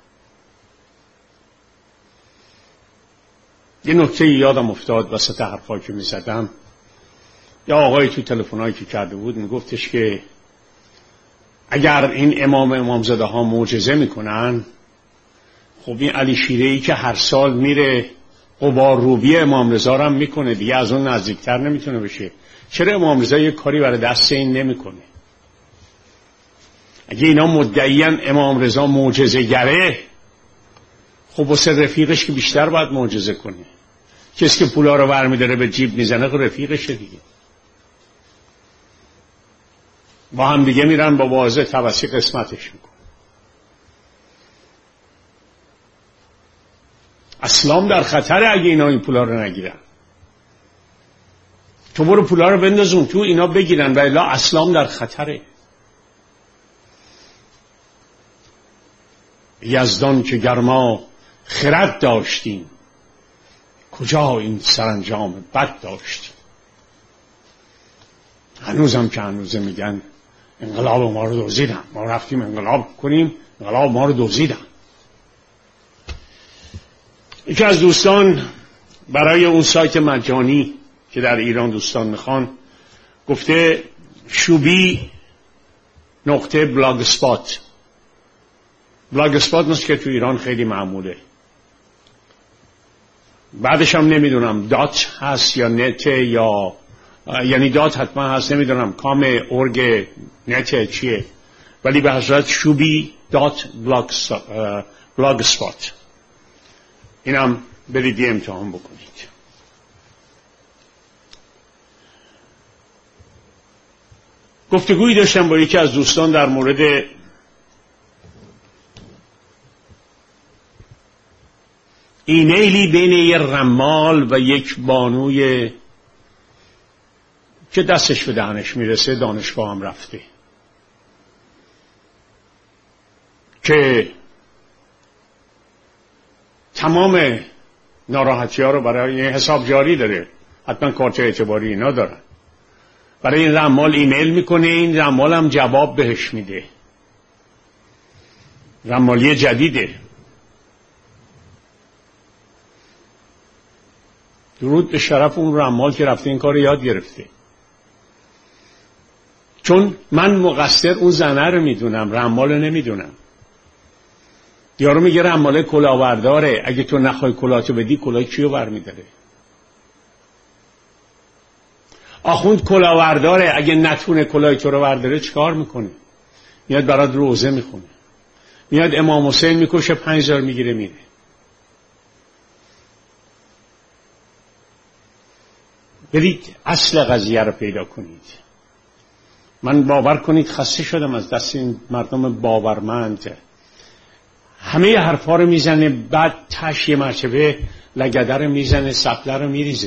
یه نکته یادم افتاد وسط حرفایی که میزدم. یا آقای تو تلفنایی که کرده بود میگفتش که اگر این امامزاده ها معجزه میکنن، خب این علی شیره‌ای که هر سال میره غبار روبی امام رضا هم میکنه دیگه، از اون نزدیکتر نمیتونه بشه. چرا امام رضا یه کاری برای دست این نمیکنه؟ اگه اینا مدعیان امام رضا معجزه گره، خب واسه رفیقش که بیشتر باید معجزه کنه. کسی که پولا رو برمی‌داره به جیب میزنه خب رفیقشه دیگه. با هم دیگه میرن با واعظ توسط قسمتش میکنه. اسلام در خطره اگه اینا این پولا رو نگیرن. تو برو پولا رو بندازون تو اینا بگیرن و الا اسلام در خطره. یزدان که گرما خرد داشتیم، کجا این سرانجام بد داشتیم. هنوزم که هنوزه میگن انقلاب ما رو دزدیدن، ما رفتیم انقلاب کنیم، انقلاب ما رو دزدیدن. یکی از دوستان برای اون سایت مجانی که در ایران دوستان میخوان گفته شوبی نقطه بلاگ سپات. بلاگ سپات مثل که تو ایران خیلی معموله. بعدش هم نمیدونم دات هست یا نت، یا یعنی دات حتما هست، نمیدونم کام ارگ نت چیه، ولی به حضرت شوبی دات بلاگ سپات. اینم برید یه امتحان بکنید. گفتگویی داشتم با یکی از دوستان در مورد ایمیلی بین یه رمال و یک بانوی که دستش به دهنش میرسه، دانشگاه هم رفته، که تمام ناراحتی ها رو برای حساب جاری داره، حتما کارت اعتباری اینا دارن، برای این رمال ایمیل میکنه، این رمال هم جواب بهش میده. رمالی جدیده. درود به شرف اون رمال که رفته این کار یاد گرفته. چون من مقصر اون زنه رو میدونم، رمال رو نمیدونم. یارو میگه رماله کلاهبرداره، اگه تو نخوای کلاهتو بدی کلاه کیو برمیداره؟ آخوند کلاهبرداره، اگه نتونه کلاه تو رو برداره چیکار میکنه؟ میاد برات روزه میخونه، میاد امام حسین میکشه 5000 میگیره میره. برید اصل قضیه رو پیدا کنید. من باور کنید خسته شدم از دست این مردم باورمند. همه حرفا رو میزنه، بعد تش یه مرتبه لگده رو میزنه، سپله رو میریزه.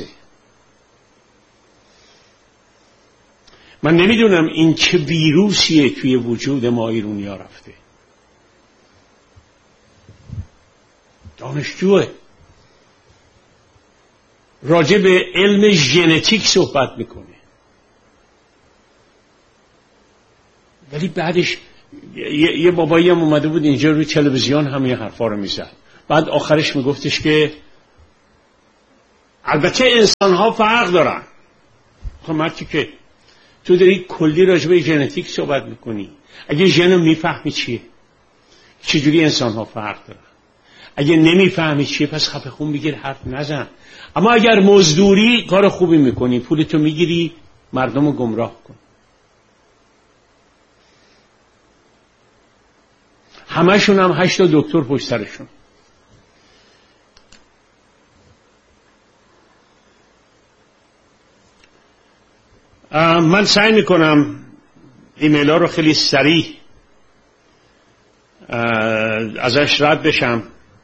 من نمیدونم این چه ویروسیه توی وجود ما ایرونی ها رفته. دانشجوه، راجع به علم ژنتیک صحبت میکنه، ولی بعدش یه بابایی هم اومده بود اینجا روی تلویزیون همین حرفا رو میزد. بعد آخرش میگفتش که البته انسان ها فرق دارن. خب مرتی که تو داری کلی راجع به ژنتیک صحبت میکنی، اگه ژن رو میفهمی چیه، چجوری انسان ها فرق دارن؟ اگه نمیفهمی چیه پس خفه خون بگیر، حرف نزن. اما اگر مزدوری کار خوبی میکنی، پولتو میگیری، مردم رو گمراه کن. همشون هم 8 دکتر پشت سرشون. من سعی میکنم ایمیل ها رو خیلی سریع ازش رد بشم.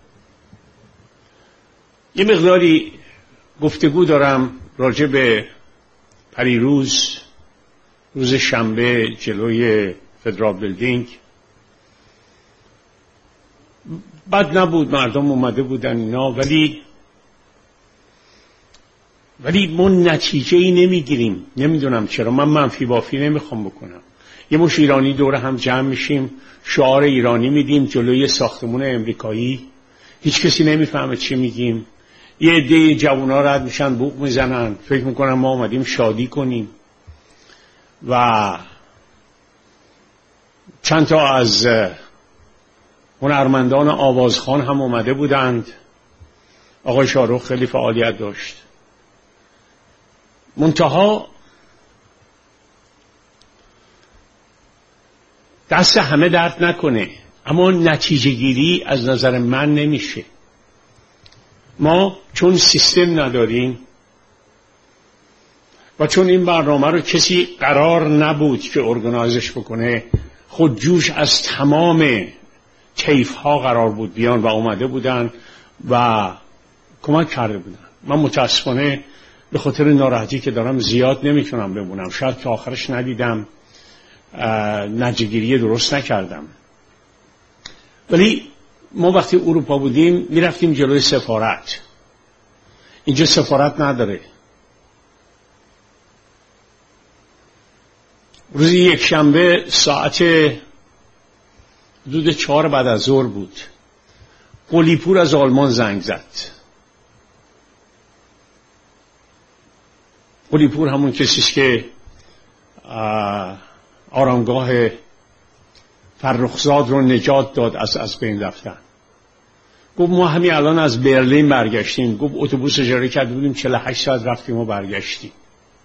یه مقداری گفتگو دارم راجع به پریروز، روز شنبه جلوی فدرال بیلدینگ. بد نبود، مردم اومده بودن اینا، ولی ما نتیجه ای نمیگیریم. نمیدونم چرا. من منفی بافی نمیخوام بکنم. یه مش ایرانی دور هم جمع میشیم، شعار ایرانی میدیم جلوی ساختمون امریکایی، هیچ کسی نمیفهمه چی میگیم. یه عده جوونا رد میشن بوق میزنن، فکر میکنن ما اومدیم شادی کنیم. و چند تا از هنرمندان آوازخوان هم اومده بودند. آقای شاهرخ خیلی فعالیت داشت. منتها دست همه درد نکنه، اما نتیجه گیری از نظر من نمیشه. ما چون سیستم نداریم و چون این برنامه رو کسی قرار نبود که ارگنایزش بکنه، خود جوش از تمام طیف ها قرار بود بیان و اومده بودن و کمک کرده بودن. من متاسفانه به خاطر ناراحتی که دارم زیاد نمیتونم بمونم، شاید تا آخرش ندیدم، نتیجه‌گیری درست نکردم. ولی ما وقتی اروپا بودیم میرفتیم جلوی سفارت. اینجا سفارت نداره. روزی یک شنبه ساعت حدود 4 بعد از ظهر بود، قلیپور از آلمان زنگ زد. قلیپور همون کسیست که آرامگاه فرخزاد رو نجات داد از بین رفتن. گفت ما همین الان از برلین برگشتیم. گفت اتوبوس اجاره کرده بودیم 48 ساعت رفتیم و برگشتیم.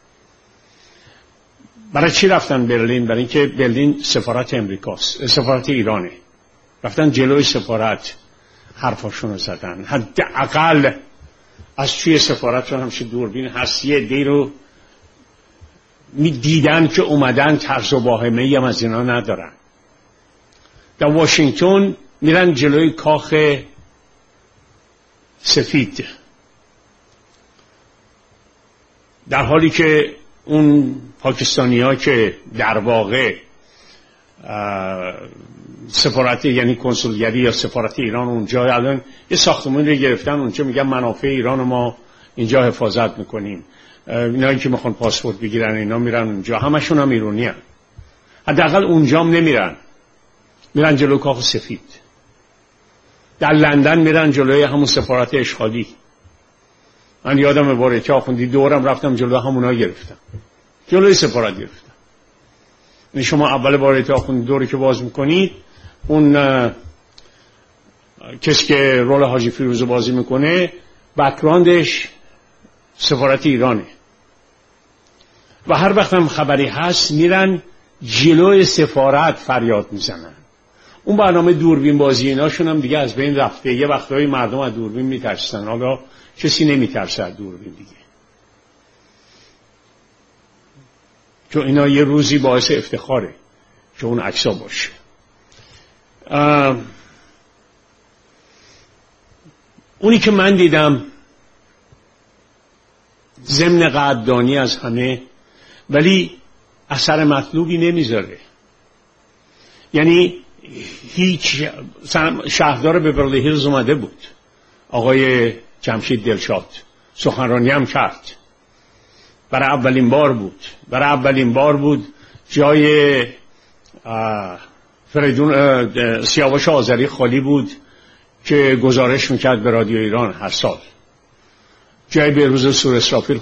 برای چی رفتن برلین؟ برای اینکه برلین سفارت امریکاست، سفارت ایرانه. رفتن جلوی سفارت حرفاشون رو زدن. حداقل از توی سفارتشون همشه دوربین هست، یه عده‌ای رو می دیدن که اومدن، طرز و واهمه‌ای هم از اینا ندارن. در واشنگتن میرن جلوی کاخ سفید، در حالی که اون پاکستانی ها که در واقع سفارت، یعنی کنسولگری یا سفارت ایران اونجا، الان یه ساختمون رو گرفتن اونجا، میگن منافع ایران ما اینجا حفاظت میکنیم. اینایی که میخوان پاسپورت بگیرن اینا میرن اونجا، همشون هم ایرانی هن. حداقل اونجا هم نمیرن، میرن جلو کاخ سفید. در لندن میرن جلوی همون سفارت اشغالی. من یادم بارتی آخوندی دورم رفتم جلو همونا گرفتم، جلوی سفارت گرفتم. یعنی شما اول بارتی آخوندی دوری که باز میکنید، اون کسی که رول حاجی فیروزو بازی میکنه بک‌گراندش سفارت ایرانه و هر وقت هم خبری هست میرن جلوی سفارت فریاد میزنن. اون برنامه دوربین بازی ایناشون هم دیگه از بین رفته. یه وقتایی مردم از دوربین میترسن، حالا کسی نمیترسه از دوربین دیگه، چون اینا یه روزی باعث افتخاره که اون عکسا باشه. اونی که من دیدم ضمن قدردانی از همه، ولی اثر مطلوبی نمیذاره. یعنی هیچ شهردار بورلی هیلز اومده بود، آقای جمشید دلشاد، سخنرانی هم کرد. برای اولین بار بود جای فریدون سیاوش آذری خالی بود که گزارش میکرد به رادیو ایران هر سال. جای بهروز سور اسرافیل